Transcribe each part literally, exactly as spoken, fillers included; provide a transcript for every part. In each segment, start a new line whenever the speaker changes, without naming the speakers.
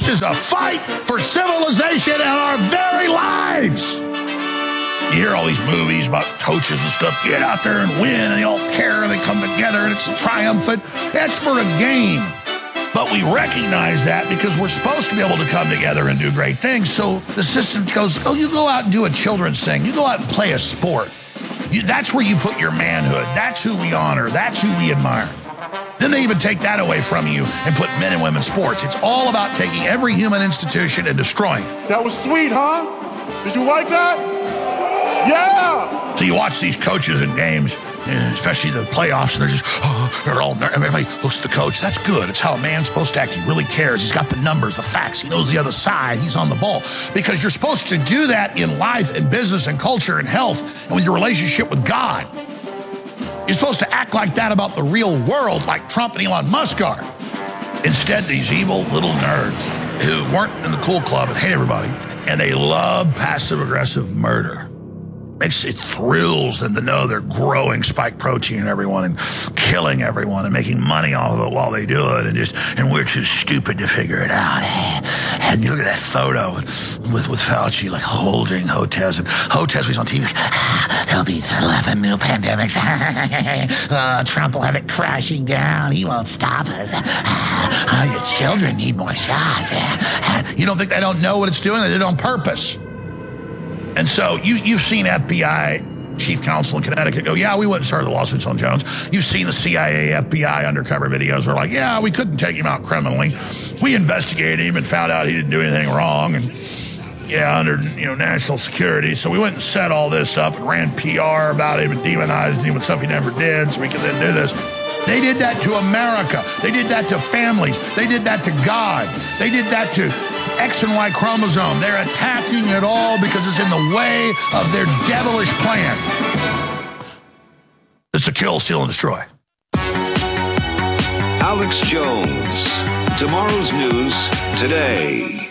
This is a fight for civilization and our very lives. You hear all these movies about coaches and stuff, get out there and win, and they all care, and they come together, and it's triumphant. That's for a game. But we recognize that because we're supposed to be able to come together and do great things. So the system goes, oh, you go out and do a children's thing. You go out and play a sport. You, that's where you put your manhood. That's who we honor. That's who we admire. Then they even take that away from you and put men and women's sports. It's all about taking every human institution and destroying it.
That was sweet, huh? Did you like that? Yeah!
So you watch these coaches in games, especially the playoffs, and they're just, oh, they're all, everybody looks at the coach. That's good. It's how a man's supposed to act. He really cares. He's got the numbers, the facts. He knows the other side. He's on the ball. Because you're supposed to do that in life and business and culture and health and with your relationship with God. You're supposed to act like that about the real world, like Trump and Elon Musk are. Instead, these evil little nerds who weren't in the cool club and hate everybody, and they love passive-aggressive murder. Makes it thrills them to know they're growing spike protein in everyone and killing everyone and making money off of it while they do it, and just and we're too stupid to figure it out. And you look at that photo with with, with Fauci like holding Hotez, and Hotez was on T V like, ah, he'll be eleven new pandemics. uh, Trump will have it crashing down. He won't stop us. Uh, your children need more shots. Uh, you don't think they don't know what it's doing? They did it on purpose. And so you, you've seen F B I chief counsel in Connecticut go, yeah, we wouldn't start the lawsuits on Jones. You've seen the C I A, F B I undercover videos where like, yeah, we couldn't take him out criminally. We investigated him and found out he didn't do anything wrong. And yeah, under you know national security. So we went and set all this up and ran P R about him and demonized him with stuff he never did so we could then do this. They did that to America. They did that to families. They did that to God. They did that to X and Y chromosome. They're attacking it all because it's in the way of their devilish plan. It's to kill, steal, and destroy.
Alex Jones. Tomorrow's news today.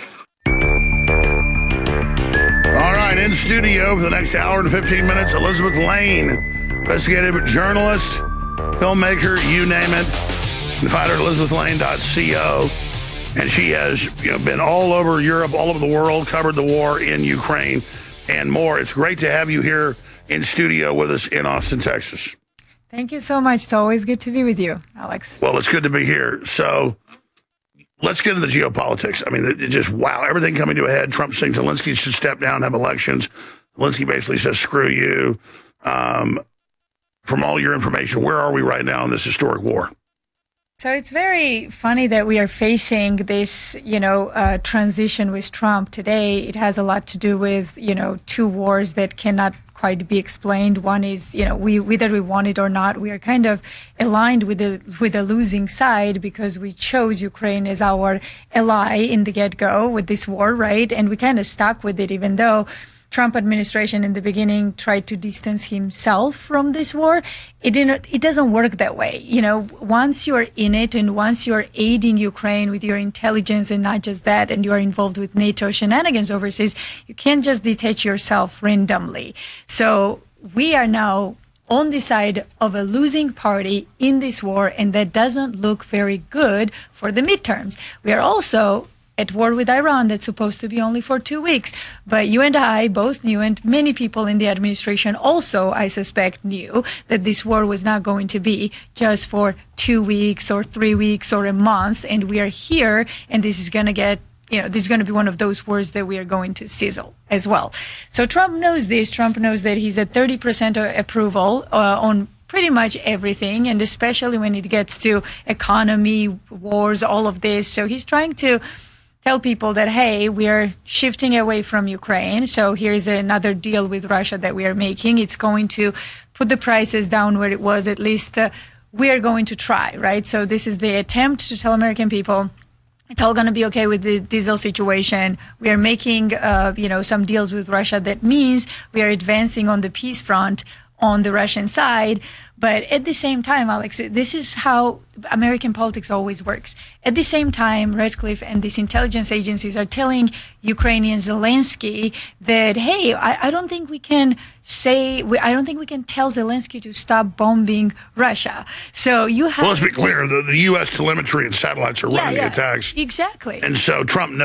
All right, in studio for the next hour and fifteen minutes, Elizabeth Lane, investigative journalist, filmmaker, you name it. You can find her at elizabeth lane dot co. And she has you know, been all over Europe, all over the world, covered the war in Ukraine and more. It's great to have you here in studio with us in Austin, Texas.
Thank you so much. It's always good to be with you, Alex.
Well, it's good to be here. So let's get into the geopolitics. I mean, it, it just, wow, everything coming to a head. Trump saying Zelensky should step down, have elections. Zelensky basically says, screw you. Um, from all your information, where are we right now in this historic war?
So it's very funny that we are facing this, you know, uh, transition with Trump today. It has a lot to do with, you know, two wars that cannot quite be explained. One is, you know, we, whether we want it or not, we are kind of aligned with the, with the losing side because we chose Ukraine as our ally in the get-go with this war, right? And we kind of stuck with it, even though Trump administration in the beginning tried to distance himself from this war. It didn't, it doesn't work that way. You know, once you're in it and once you're aiding Ukraine with your intelligence and not just that, and you are involved with NATO shenanigans overseas, you can't just detach yourself randomly. So we are now on the side of a losing party in this war, and that doesn't look very good for the midterms. We are also at war with Iran that's supposed to be only for two weeks. But you and I both knew, and many people in the administration also, I suspect, knew that this war was not going to be just for two weeks or three weeks or a month. And we are here, and this is going to get, you know, this is going to be one of those wars that we are going to sizzle as well. So Trump knows this. Trump knows that he's at thirty percent approval uh, on pretty much everything, and especially when it gets to economy, wars, all of this. So he's trying to tell people that, hey, we are shifting away from Ukraine. So here's another deal with Russia that we are making. It's going to put the prices down where it was. At least uh, we are going to try, right? So this is the attempt to tell American people it's all going to be okay with the diesel situation. We are making, uh, you know, some deals with Russia. That means we are advancing on the peace front on the Russian side. But at the same time, Alex, this is how American politics always works. At the same time, Radcliffe and these intelligence agencies are telling Ukrainian Zelensky that, hey, I, I don't think we can say, we, I don't think we can tell Zelensky to stop bombing Russia. So you have...
Well, let's be clear. The, the U S telemetry and satellites are
yeah,
running
yeah,
the attacks.
Exactly.
And so Trump knows